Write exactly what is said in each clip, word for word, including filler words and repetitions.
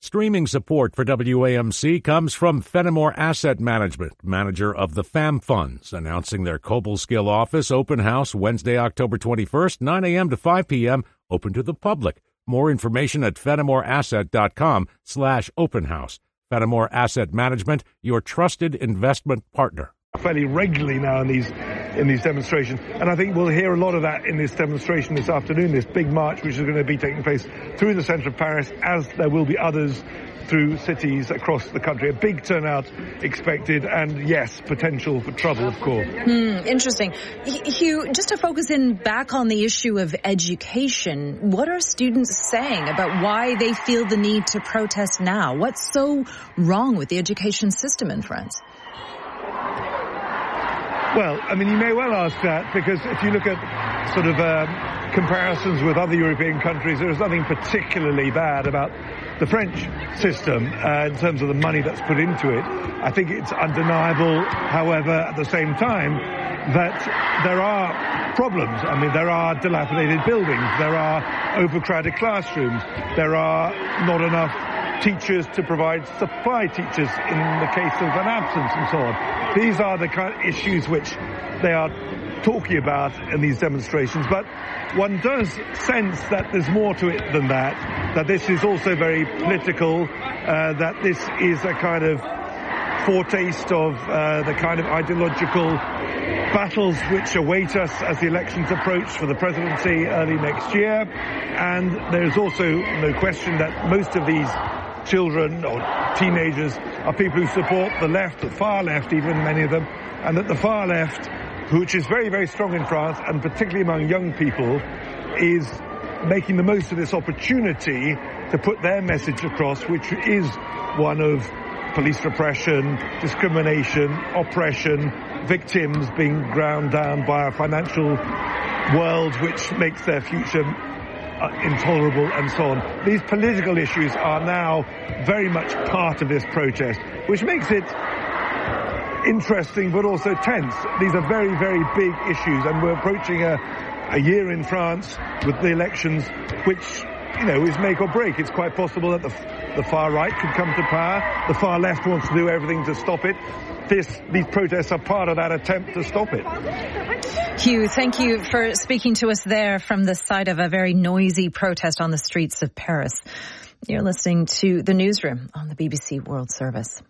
Streaming support for W A M C comes from Fenimore Asset Management, manager of the F A M Funds, announcing their Cobleskill office open house Wednesday, October twenty-first, nine a.m. to five p.m., open to the public. More information at fenimoreasset.com slash open house. Fenimore Asset Management, your trusted investment partner. Fairly regularly now in these in these demonstrations, and I think we'll hear a lot of that in this demonstration this afternoon, this big march which is going to be taking place through the centre of Paris, as there will be others through cities across the country. A big turnout expected, and yes, potential for trouble, of course. Hmm, interesting. Hugh, just to focus in back on the issue of education, what are students saying about why they feel the need to protest now? What's so wrong with the education system in France? Well, I mean, you may well ask that, because if you look at sort of um, comparisons with other European countries, there is nothing particularly bad about the French system uh, in terms of the money that's put into it. I think it's undeniable, however, at the same time, that there are problems. I mean, there are dilapidated buildings, there are overcrowded classrooms, there are not enough teachers to provide supply teachers in the case of an absence and so on. These are the kind of issues which they are talking about in these demonstrations, but one does sense that there's more to it than that, that this is also very political, uh, that this is a kind of foretaste of uh, the kind of ideological battles which await us as the elections approach for the presidency early next year. And there's also no question that most of these children or teenagers are people who support the left, the far left, even many of them, and that the far left, which is very, very strong in France, and particularly among young people, is making the most of this opportunity to put their message across, which is one of police repression, discrimination, oppression, victims being ground down by a financial world which makes their future Uh, intolerable, and so on. These political issues are now very much part of this protest, which makes it interesting but also tense. These are very, very big issues, and we're approaching a, a year in France with the elections, which, you know, is make or break. It's quite possible that the, the far right could come to power. The far left wants to do everything to stop it. This, these protests are part of that attempt to stop it. Hugh, thank you for speaking to us there from the side of a very noisy protest on the streets of Paris. You're listening to The Newsroom on the B B C World Service.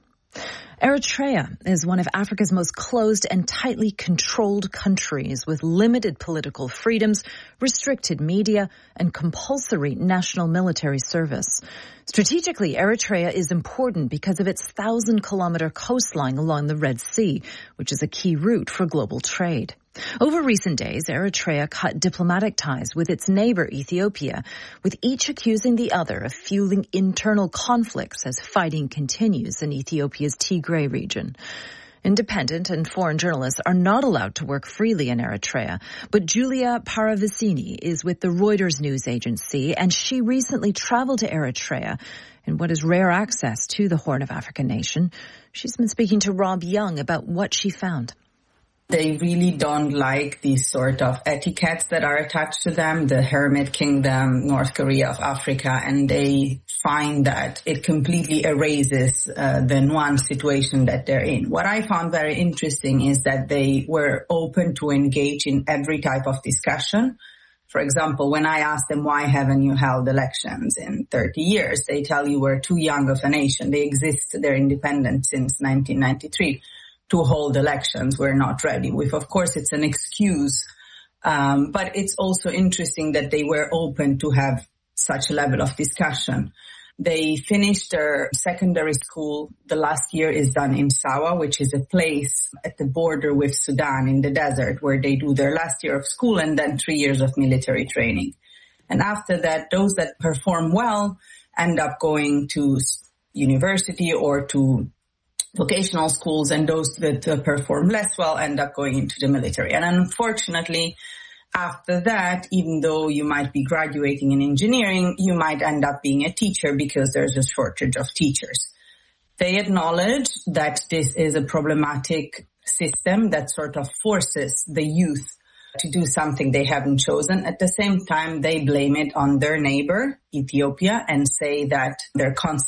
Eritrea is one of Africa's most closed and tightly controlled countries, with limited political freedoms, restricted media, and compulsory national military service. Strategically, Eritrea is important because of its thousand-kilometer coastline along the Red Sea, which is a key route for global trade. Over recent days, Eritrea cut diplomatic ties with its neighbor Ethiopia, with each accusing the other of fueling internal conflicts as fighting continues in Ethiopia's Tigray region. Independent and foreign journalists are not allowed to work freely in Eritrea, but Julia Paravicini is with the Reuters news agency, and she recently traveled to Eritrea in what is rare access to the Horn of Africa nation. She's been speaking to Rob Young about what she found. They really don't like these sort of etiquettes that are attached to them, the Hermit Kingdom, North Korea of Africa, and they find that it completely erases uh, the nuanced situation that they're in. What I found very interesting is that they were open to engage in every type of discussion. For example, when I asked them, why haven't you held elections in thirty years? They tell you we're too young of a nation. They exist, they're independent since nineteen ninety-three. To hold elections, we're not ready. With, of course, it's an excuse, um, but it's also interesting that they were open to have such a level of discussion. They finished their secondary school. The last year is done in Sawa, which is a place at the border with Sudan in the desert, where they do their last year of school and then three years of military training. And after that, those that perform well end up going to university or to vocational schools, and those that uh, perform less well end up going into the military. And unfortunately, after that, even though you might be graduating in engineering, you might end up being a teacher because there's a shortage of teachers. They acknowledge that this is a problematic system that sort of forces the youth to do something they haven't chosen. At the same time, they blame it on their neighbor, Ethiopia, and say that they're constantly